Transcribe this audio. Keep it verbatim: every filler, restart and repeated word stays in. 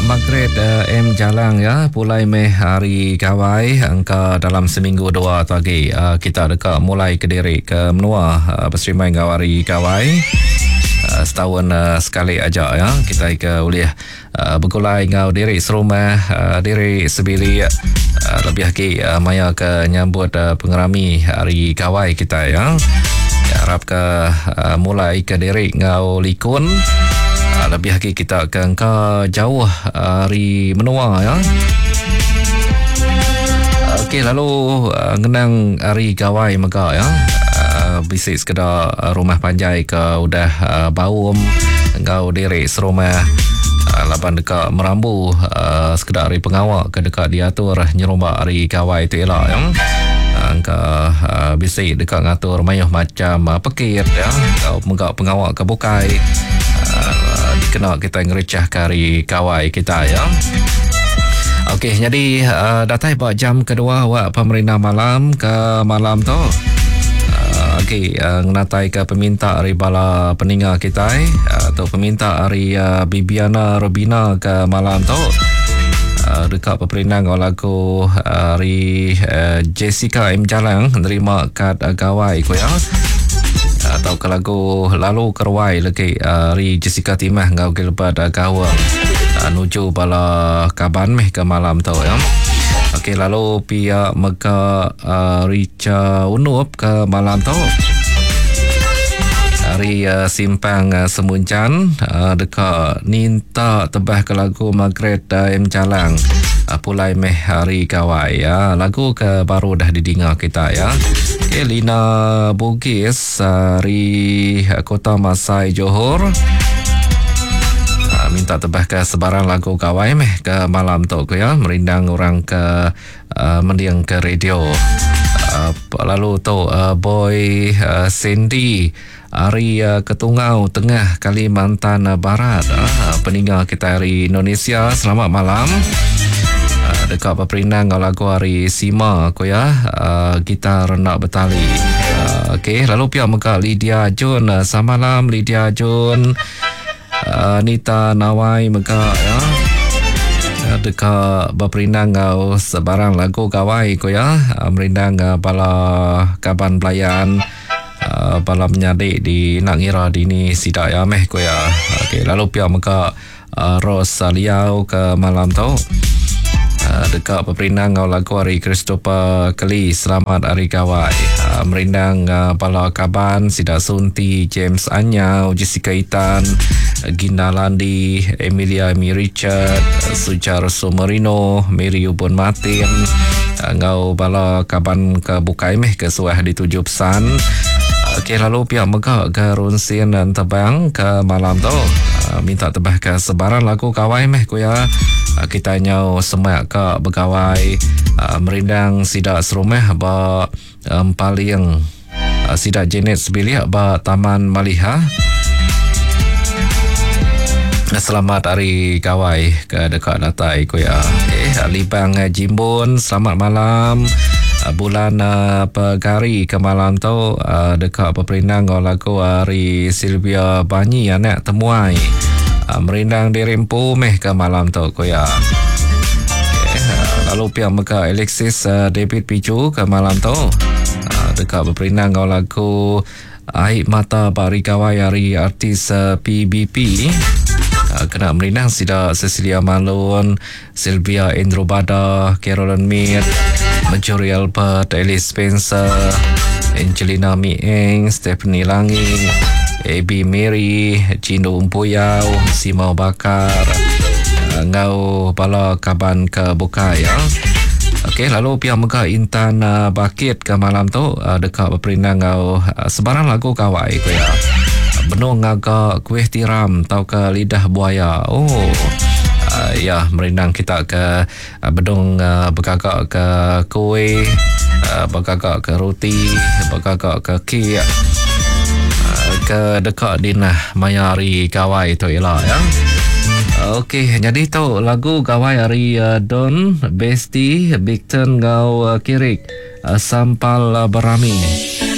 Margaret uh, M Jalang ya, pulai meh hari kawai angka dalam seminggu dua lagi uh, kita dekat mulai ke diri ke menua uh, berserimai ngawari kawai uh, setahun uh, sekali aja ya kita ke uliah uh, bergulai ngau diri serumah uh, diri sebili uh, lebih lagi uh, maya ke nyambut uh, pengerami hari kawai kita ya, ya harap ke uh, mulai ke diri ngau likun. Lebih lagi kita ke angka jauh hari menua ya. Okey, lalu uh, ngenang hari gawai mega ya. Uh, bisik sekedar uh, rumah panjai ke udah uh, baum engkau diri serumah uh, laban dekat Merambu uh, sekedar hari pengawal ke dekat diatur nyerombak hari gawai tu elak ya. Angka uh, bisik dekat ngatur mayuh macam uh, pekir ya. Kau megak pengawal ke bukai. Kena kita ngerecah kari kawai kita ya. Okey, jadi uh, datai buat jam kedua wak pemerintah malam ke malam tu. Uh, Okey, uh, ngenatai ke peminta hari bala peninggal kita uh, atau peminta hari uh, Bibiana Robina ke malam tu. Uh, dekat peperindang lagu hari uh, Jessica M Jalang nerima kad uh, gawai ko ya. Atau ke lagu lalu kerwai lagi hari uh, Jessica Timah ngau ke lepas gawang uh, nuju bala kaban meh ke malam tu ya. Okey, lalu pihak mega uh, Richa Unup ke malam tu hari uh, simpang uh, Semuncan uh, dekat Ninta tebah ke lagu Margaret uh, M Jalang uh, pulai meh hari kawai ya. Lagu ke baru dah didengar kita ya. Okay, Lina Bugis dari Kota Masai Johor uh, minta tebah ke sebarang lagu kawai meh ke malam tu ya, merindang orang ke uh, mendiang ke radio. Uh, lalu tu uh, boy uh, Cindy hari uh, Ketungau Tengah Kalimantan Barat uh, peninggal kita hari Indonesia, selamat malam. Dekat peperindang lagu hari Sima ko ya, uh, gitar nak betali. Uh, Okey, lalu pihak meka Lydia Jun, uh, selamat malam Lydia Jun. Uh, Nita Nawai meka ya. Uh, dekat peperindang uh, sebarang lagu kawai ko ya, uh, merindang uh, bala kaban pelayan uh, bala menyadik di nak ngira dini sidak ya meh ko ya. Okey, lalu pihak meka uh, Ros Liau ke malam tu. Uh, dekat peperindang ngau lagu hari Christopher Kelly, selamat hari kawai. Uh, merindang uh, bala kaban Sidak Sunti, James Anyau, Jessica Itan, Ginda Landi, Emilia Mi Richard, Sujar Sumerino, Mary Ubon Martin, uh, ngau bala kaban ke bukai meh ke suah dituju pesan. Okey, lalu pihak megak ke Runsin dan Tebang ke malam tu uh, minta tebah ke sebarang lagu kawai meh ko ya. Uh, kita nyau semak ke begawai uh, merindang sidak serumah ba um, paling uh, sidak jenet sebilik ba Taman Maliha. Selamat hari kawai ke dekat datai ko ya. Okay, Libang Jimbun, selamat malam. Uh, bulan uh, Pegari ke malam tu uh, dekat peperindang lagu hari Sylvia Banyi anak temuai. Uh, merindang di Rimpu meh ke malam tu ko ya. Okay, uh, lalu pihak meka Alexis uh, David Pichu ke malam tu uh, dekat peperindang lagu Aib Mata Bari Kawai hari artis uh, P B P. Uh, kena merindang sida Cecilia Malone, Sylvia Indrobada, Carolyn Mir, Majori Albert, Alice Spencer, Angelina Mieng, Stephanie Langing, A B Mary, Cino Umpuyau, Simau Bakar, uh, ngau bala kaban ke bukai ya. Okey, lalu pihak mega Intan uh, Bakit ke malam tu uh, dekat peperindang ngau uh, sebarang lagu kawai ko ya. Benung agak kuih tiram tau ke lidah buaya. Oh, uh, ya merindang kita ke uh, bedung uh, bergagak ke kuih, uh, bergagak ke roti, bergagak ke kek, uh, ke dekat dinah mayari kawai tu elak ya. Okey, jadi tu lagu kawai hari uh, Don Besti Bigton ngau uh, Kirik uh, Sampal uh, Berami.